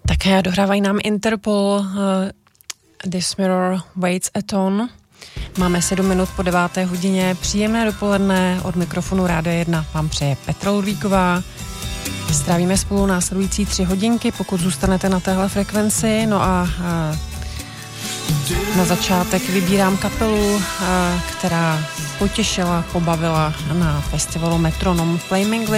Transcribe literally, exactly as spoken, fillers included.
Také dohrávají nám Interpol, uh, This Mirror Waits a Ton. Máme sedm minut po deváté hodině. Příjemné dopoledne, od mikrofonu Rádia jedna vám přeje Petra Ludvíková. Strávíme spolu následující tři hodinky, pokud zůstanete na téhle frekvenci. No a, a na začátek vybírám kapelu, a, která potěšila, pobavila na festivalu Metronom Flaming Lips.